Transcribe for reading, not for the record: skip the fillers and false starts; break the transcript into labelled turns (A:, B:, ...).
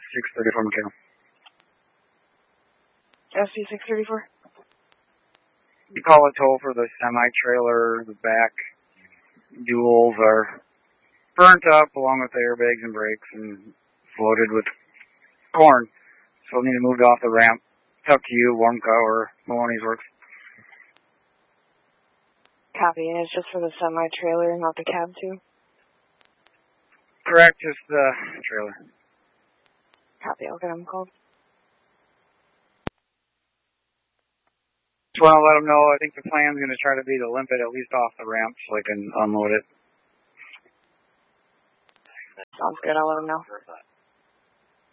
A: 634 McHale.
B: SC 634.
A: You call a tow for the semi-trailer. The back duals are burnt up along with the airbags and brakes and floated with corn. So we'll need to move off the ramp. It's up to you, Warmco or Maloney's Works.
B: Copy, and it's just for the semi-trailer, not the cab too?
A: Correct, just the trailer.
B: Copy, I'll get them called.
A: Just want to let them know, I think the plan's going to try to be to limp it at least off the ramp so I can unload it.
B: Sounds good, I'll let them know.